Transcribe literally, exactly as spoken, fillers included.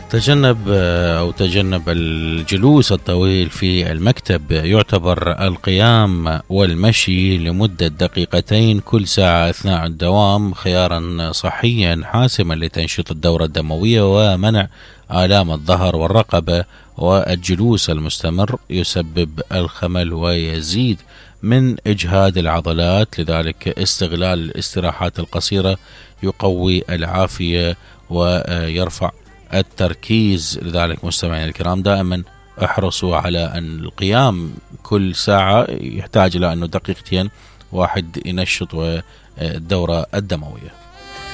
تجنب أو تجنب الجلوس الطويل في المكتب. يعتبر القيام والمشي لمدة دقيقتين كل ساعة أثناء الدوام خيارا صحيا حاسما لتنشيط الدورة الدموية ومنع آلام الظهر والرقبة. والجلوس المستمر يسبب الخمل ويزيد من إجهاد العضلات، لذلك استغلال الاستراحات القصيرة يقوي العافية ويرفع التركيز. لذلك مستمعينا الكرام دائما احرصوا على أن القيام كل ساعة يحتاج إلى أنه دقيقتين واحد ينشط الدورة الدموية.